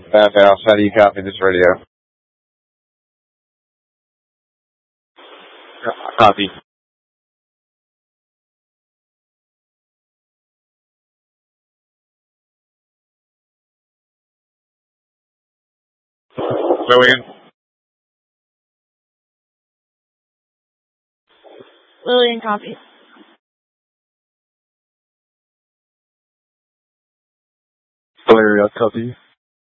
Bathhouse, how do you copy this radio? Copy. Lillian? Lillian, copy. Valeria, copy.